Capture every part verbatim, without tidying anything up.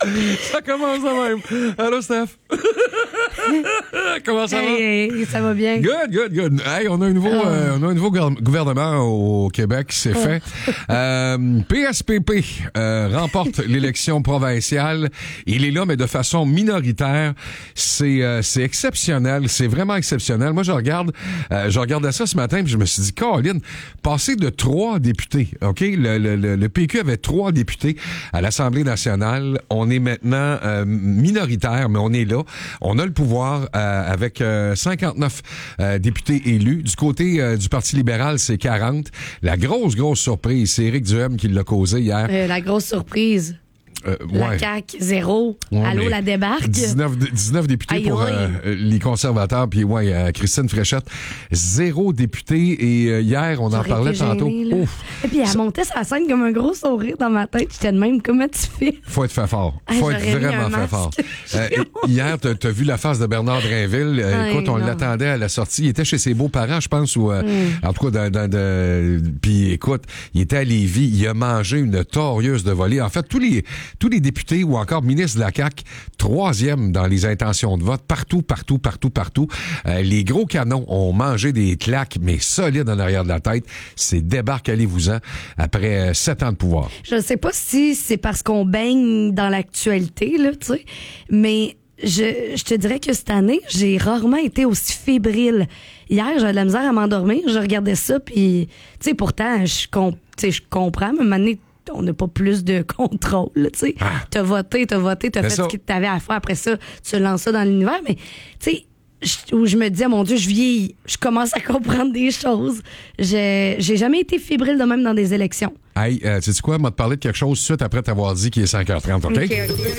Ça commence de même. Allô, Steph? Comment ça va? Hey, hey, ça va bien. Good, good, good. Hey, on a un nouveau, oh. euh, on a un nouveau gouvernement au Québec qui s'est oh. fait. Euh, P S P P euh, remporte l'élection provinciale. Il est là, mais de façon minoritaire. C'est, euh, c'est exceptionnel. C'est vraiment exceptionnel. Moi, je regarde, euh, je regardais ça ce matin, puis je me suis dit, Caroline, passer de trois députés, ok, le, le, le, le P Q avait trois députés à l'Assemblée nationale. On est maintenant euh, minoritaire, mais on est là. On a le pouvoir euh, avec euh, cinquante-neuf euh, députés élus. Du côté euh, du Parti libéral, c'est quarante. La grosse, grosse surprise, c'est Éric Duhem qui l'a causé hier. Euh, la grosse surprise. Euh, la ouais. C A Q, zéro. Ouais, Allô, la débarque. dix-neuf, dix-neuf députés aïe, pour aïe. Euh, les conservateurs. Puis, ouais, euh, Christine Fréchette, zéro député. Et euh, hier, on en J'aurais parlait été tantôt. gênée, Ouf. Et puis, elle Ça... montait sa scène comme un gros sourire dans ma tête. J'étais de même, comment tu fais? Faut être fait fort. Faut ah, être vraiment fait fort. Euh, hier, t'as, t'as vu la face de Bernard Drinville. Euh, ah, écoute, on non. l'attendait à la sortie. Il était chez ses beaux-parents, je pense, ou euh, mm. en tout cas, dans, dans, de... puis écoute, il était à Lévis. Il a mangé une torieuse de volée. En fait, tous les tous les députés ou encore ministres de la C A Q, troisième dans les intentions de vote, partout, partout, partout, partout. Euh, les gros canons ont mangé des claques, mais solides en arrière de la tête. C'est débarque, allez-vous-en, après euh, sept ans de pouvoir. Je ne sais pas si c'est parce qu'on baigne dans l'actualité, là, tu sais, mais je, je te dirais que cette année, j'ai rarement été aussi fébrile. Hier, j'avais de la misère à m'endormir, je regardais ça, puis, tu sais, pourtant, je, comp- je comprends, mais à un moment donné, on n'a pas plus de contrôle, tu sais. Ah. T'as voté, t'as voté, t'as fait ça. Ce que t'avais à faire. Après ça, tu lances ça dans l'univers. Mais, tu sais, où je me disais, mon Dieu, je vieillis. Je commence à comprendre des choses. J'ai, j'ai jamais été fébrile de même dans des élections. Hey, euh, tu sais quoi? Moi, te parler de quelque chose suite après t'avoir dit qu'il est cinq heures trente, OK? OK, OK.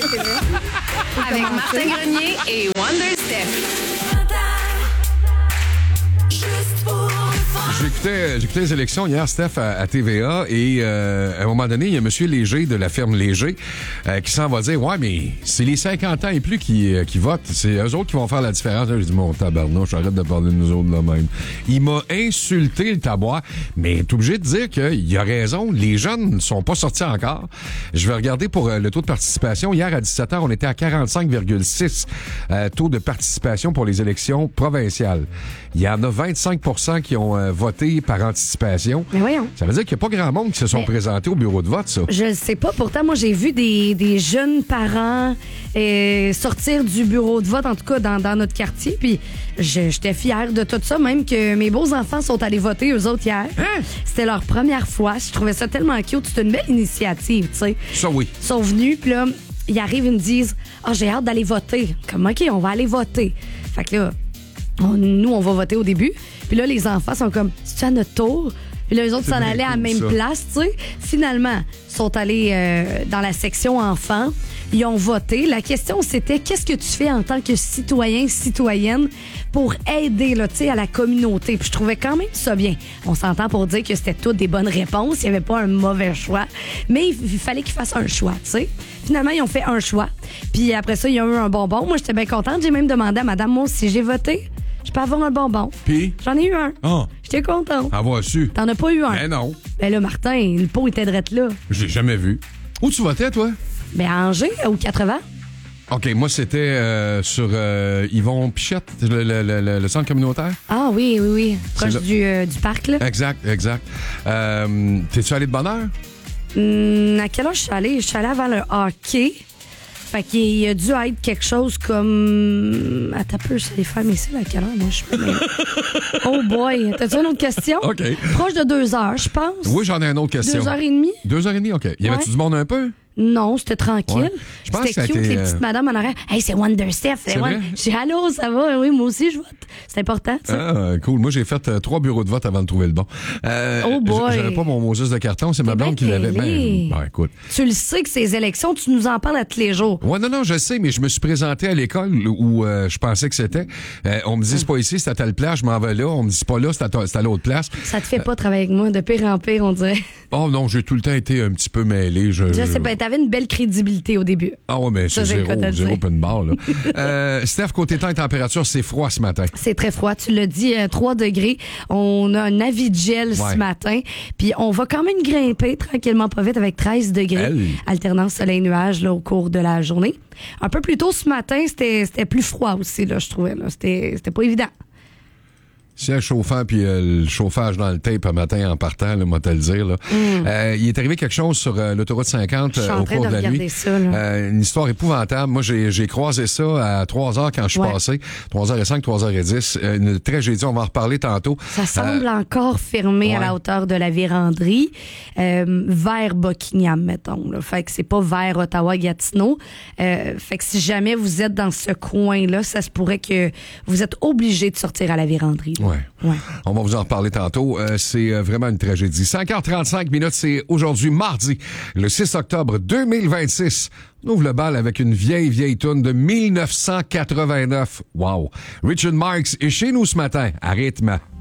Avec Martin Grenier et Wonder Steph. J'écoutais, j'écoutais les élections hier, Steph, à, à T V A, et euh, à un moment donné, il y a M. Léger de la ferme Léger euh, qui s'en va dire « Ouais, mais c'est les cinquante ans et plus qui, euh, qui votent. C'est eux autres qui vont faire la différence. » J'ai dit « Mon tabarnouche, arrête de parler de nous autres là même. » Il m'a insulté le tabois, mais t'es obligé de dire qu'il a raison. Les jeunes ne sont pas sortis encore. Je vais regarder pour euh, le taux de participation. Hier, à dix-sept heures, on était à quarante-cinq virgule six euh, taux de participation pour les élections provinciales. Il y en a vingt-cinq pour cent qui ont euh, voté par anticipation. Mais voyons. Ça veut dire qu'il n'y a pas grand monde qui se sont mais présentés au bureau de vote, ça. Je ne sais pas. Pourtant, moi, j'ai vu des, des jeunes parents euh, sortir du bureau de vote, en tout cas dans, dans notre quartier. Puis je, j'étais fière de tout ça, même que mes beaux-enfants sont allés voter, eux autres, hier. Hein? C'était leur première fois. Je trouvais ça tellement cute. C'est une belle initiative, tu sais. Ça, oui. Ils sont venus, puis là, ils arrivent, ils me disent « Ah, oh, j'ai hâte d'aller voter. » Comme, OK, on va aller voter. Fait que là, on, nous, on va voter au début. Puis là, les enfants sont comme, c'est-tu à notre tour? Puis là, les autres s'en allaient à la même ça. place, tu sais. Finalement, ils sont allés euh, dans la section enfants. Ils ont voté. La question, c'était, qu'est-ce que tu fais en tant que citoyen, citoyenne pour aider, là, tu sais, à la communauté? Puis je trouvais quand même ça bien. On s'entend pour dire que c'était toutes des bonnes réponses. Il n'y avait pas un mauvais choix. Mais il, il fallait qu'ils fassent un choix, tu sais. Finalement, ils ont fait un choix. Puis après ça, ils ont eu un bonbon. Moi, j'étais bien contente. J'ai même demandé à madame, moi, si j'ai voté, je peux avoir un bonbon. Puis? J'en ai eu un. Oh. J'étais contente. Avoir su. T'en as pas eu un? Ben non. Ben là, Martin, le pot était drette là. Je l'ai jamais vu. Où tu votais, toi? Ben à Angers, ou quatre-vingts. OK, moi, c'était euh, sur euh, Yvon Pichette, le, le, le, le centre communautaire. Ah oui, oui, oui. Proche du, euh, du parc, là. Exact, exact. Euh, t'es-tu allé de bonne heure? Hum, à quelle heure je suis allée? Je suis allée avant le hockey. Fait qu'il a dû être quelque chose comme... Attends un peu, je les faire, mais c'est à quelle heure? Moi, je suis pas... Oh boy! T'as-tu une autre question? OK. Proche de deux heures, je pense. Oui, j'en ai une autre question. Deux heures et demie? Deux heures et demie, OK. Y avait-tu ouais. du monde un peu? Non, c'était tranquille. Ouais. Je pense c'était que cute, été, les petites euh... madames en arrière. Hey, c'est Wonder Steph. C'est vrai? J'ai allô, ça va? Oui, moi aussi, je vote. C'est important, ça. Ah, cool. Moi, j'ai fait euh, trois bureaux de vote avant de trouver le bon. Euh, oh boy. J'avais pas mon Moses de carton, c'est ma blonde qui l'avait. Ben, ben, écoute. Tu le sais que ces élections, tu nous en parles à tous les jours. Ouais, non, non, je sais, mais je me suis présenté à l'école où euh, je pensais que c'était. Euh, on me dit, c'est pas ici, c'est à telle place, je m'en vais là. On me dit, c'est pas là, c'est à, c'est à l'autre place. Ça te fait pas travailler avec moi, de pire en pire, on dirait. Oh non, j'ai tout le temps été un petit peu mêlé. Je, je sais pas, t'avais avait une belle crédibilité au début. Ah ouais, mais c'est Ça, j'ai le zéro, cas de le zéro dire. open bar, là. euh, Steph, côté temps et température, c'est froid ce matin. C'est très froid, tu l'as dit, euh, trois degrés. On a un avis de gel Ouais. ce matin. Puis on va quand même grimper tranquillement pas vite avec treize degrés. Elle. Alternance soleil-nuage là, au cours de la journée. Un peu plus tôt ce matin, c'était c'était plus froid aussi, là, je trouvais. Là. C'était c'était pas évident. Ciel chauffant puis euh, le chauffage dans le tape un matin en partant, là, moi te le dire. Là. Mm. Euh, il est arrivé quelque chose sur euh, l'autoroute cinquante Je suis en euh, au train cours de de la regarder nuit. ça, là. Euh, une histoire épouvantable. Moi, j'ai, j'ai croisé ça à trois heures quand je suis Ouais. passé. trois heures cinq, trois heures dix. Euh, une tragédie, on va en reparler tantôt. Ça semble Euh, encore fermé à ouais. la hauteur de la Vérandrie, euh, vers Buckingham, mettons. Là. Fait que c'est pas vers Ottawa-Gatineau. Euh, fait que si jamais vous êtes dans ce coin-là, ça se pourrait que vous êtes obligé de sortir à la Vérandrie. là. Ouais. Ouais. On va vous en reparler tantôt. Euh, c'est euh, vraiment une tragédie. cinq heures trente-cinq minutes, c'est aujourd'hui mardi, le six octobre deux mille vingt-six. On ouvre le bal avec une vieille, vieille toune de mille neuf cent quatre-vingt-neuf. Wow. Richard Marx est chez nous ce matin, à rythme.